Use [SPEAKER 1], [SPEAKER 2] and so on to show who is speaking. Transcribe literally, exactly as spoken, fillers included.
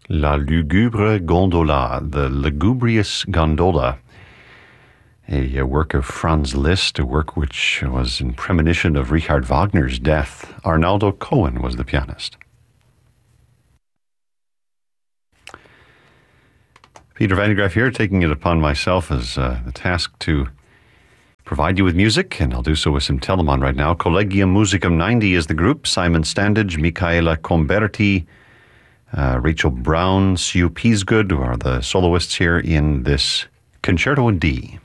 [SPEAKER 1] La Lugubre Gondola, the Lugubrious Gondola, a, a work of Franz Liszt, a work which was in premonition of Richard Wagner's death. Arnaldo Cohen was the pianist. Peter Van de Graaff here, taking it upon myself as uh, the task to provide you with music, and I'll do so with some Telemann right now. Collegium Musicum ninety is the group. Simon Standage, Michaela Comberti, uh, Rachel Brown, Sue Peasgood are the soloists here in this Concerto in D.